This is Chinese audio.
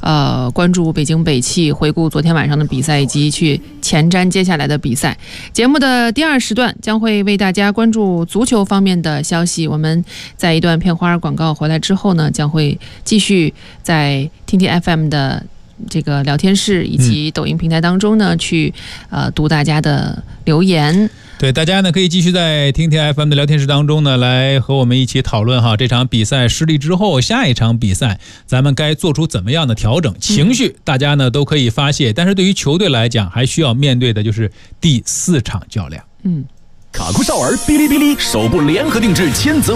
关注北京北汽，回顾昨天晚上的比赛，以及去前瞻接下来的比赛。节目的第2时段将会为大家关注足球方面的消息。我们在一段片花广告回来之后呢，将会继续在听听 FM 的这个聊天室以及抖音平台当中呢，去读大家的留言。 对，大家呢可以继续在听听 FM 的聊天室当中呢，来和我们一起讨论哈，这场比赛失利之后，下一场比赛咱们该做出怎么样的调整？情绪大家呢都可以发泄，但是对于球队来讲，还需要面对的就是第4场较量。 卡库少儿哔哩哔哩首部联合定制千泽